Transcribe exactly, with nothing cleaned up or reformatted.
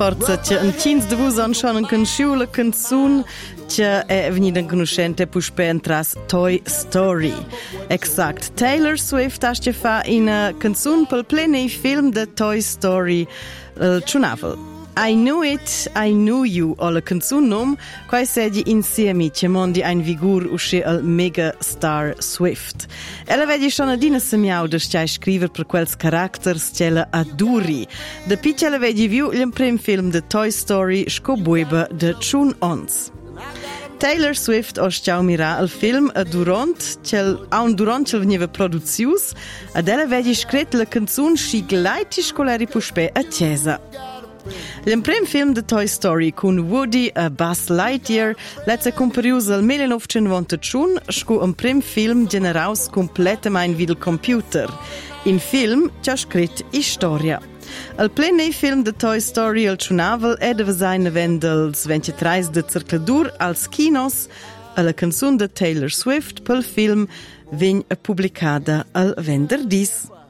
Forza che un quinze de vus han schon conosciu la canzun che è venuta conoscente puspe entras Toy Story. Exact. Taylor Swift ha che fa una canzun pel plene film de Toy Story uh, ciunavel. I Knew It, I Knew You, o la canzun nom, quai sedi insieme che mondi ein vigur usce al mega star Swift. Ella vedi schon adina semiau da stai scriver per quels characters che la aduri. Da piccola vedi viu il prim film de Toy Story sco bueba de Chun Ons. Taylor Swift o stiau mira al film a durant cel a un durant cel veniva produzius ad ella vedi scret la canzun schi gleiti scolari puspe a chiesa. Il primo film di Toy Story con Woody e Buzz Lightyear l'ha comparius al millenovecentonovantuno sco un primo film generaus completamente vid il computer. In film c'è scritto storia. Il plene film di Toy Story al ciunavel è de vesaina vendels ventitré de circladur als kinos e la canzun de Taylor Swift pel film vegn pubblicada al venderdis.